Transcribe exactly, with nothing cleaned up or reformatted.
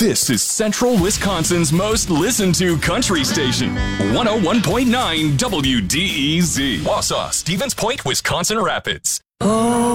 This is Central Wisconsin's most listened to country station, one oh one point nine W D E Z. Wausau, Stevens Point, Wisconsin Rapids. Oh.